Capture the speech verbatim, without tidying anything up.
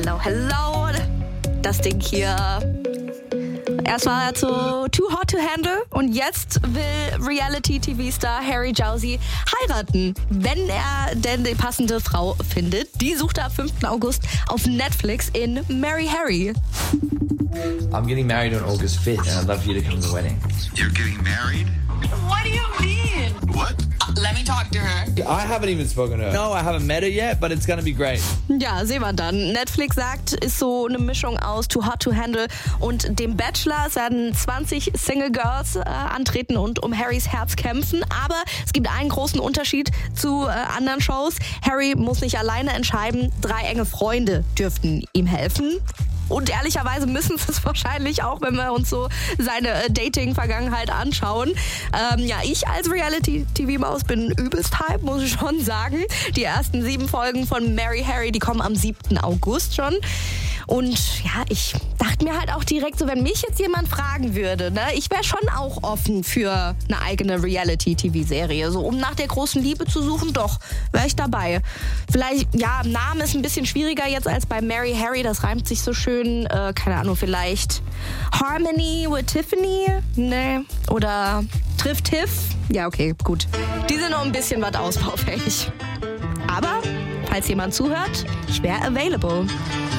hello, hello. Das Ding hier. Erst war er zu Too Hot to Handle und jetzt will Reality-T V-Star Harry Jowsey heiraten, wenn er denn die passende Frau findet. Die sucht er am fünften August auf Netflix in Marry Harry. I'm getting married on August fifth and I'd love you to come to the wedding. You're getting married? What do you mean? What? Let me talk to her. I haven't even spoken to her. No, I haven't met her yet, but it's gonna be great. Ja, sehen wir dann. Netflix sagt, ist so eine Mischung aus Too Hot to Handle und dem Bachelor. Es werden zwanzig Single Girls äh, antreten und um Harrys Herz kämpfen. Aber es gibt einen großen Unterschied zu äh, anderen Shows. Harry muss nicht alleine entscheiden. Drei enge Freunde dürften ihm helfen. Und ehrlicherweise müssen sie es wahrscheinlich auch, wenn wir uns so seine äh, Dating-Vergangenheit anschauen. Ähm, ja, ich als Reality-T V-Maus bin übelst hype, muss ich schon sagen. Die ersten sieben Folgen von Marry Harry, die kommen am siebten August schon. Und ja, ich dachte mir halt auch direkt so, wenn mich jetzt jemand fragen würde, ne, ich wäre schon auch offen für eine eigene Reality-T V-Serie. So, um nach der großen Liebe zu suchen, doch, wäre ich dabei. Vielleicht, ja, Name ist ein bisschen schwieriger jetzt als bei Marry Harry, das reimt sich so schön, äh, keine Ahnung, vielleicht Harmony with Tiffany? Ne. Oder Triff Tiff? Ja, okay, gut. Die sind noch ein bisschen was ausbaufähig. Aber, falls jemand zuhört, ich wäre available.